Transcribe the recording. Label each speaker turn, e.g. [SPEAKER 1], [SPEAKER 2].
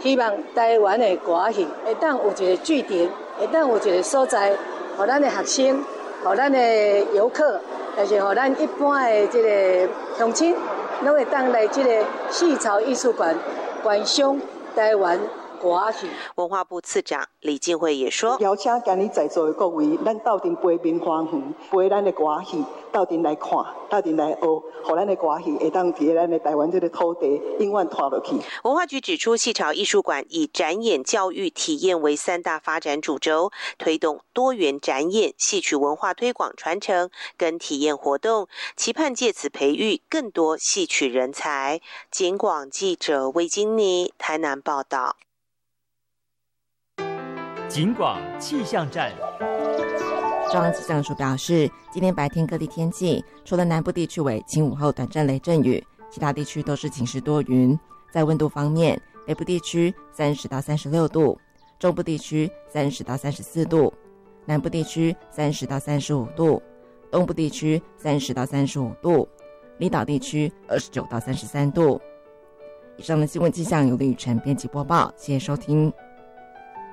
[SPEAKER 1] 希望台湾的歌戏会当有一个据点，会当有一个所在，互咱的学生，互咱的游客，但是互咱一般的这个乡亲，拢会当来这个戏草艺术馆观赏台湾歌戏。
[SPEAKER 2] 文化部次长李进惠也说，
[SPEAKER 3] 邀请今日在座的各位，咱斗阵陪明花园，陪咱的歌戏，斗阵来看，斗阵来学，互咱的歌戏会当伫咱的台湾这个土地永远拖落去。
[SPEAKER 2] 文化局指出，戏潮艺术馆以展演、教育、体验为3大发展主轴，推动多元展演、戏曲文化推广传承跟体验活动，期盼借此培育更多戏曲人才。警广记者魏金妮台南报道。
[SPEAKER 4] 警广气象站。
[SPEAKER 5] 中央气象署表示，今天白天各地天气，除了南部地区为晴午后短暂雷阵雨，其他地区都是晴时多云。在温度方面，北部地区30到36度，中部地区30到34度，南部地区30到35度，东部地区30到35度，离岛地区29到33度。以上的新闻气象由李雨辰编辑播报，谢谢收听。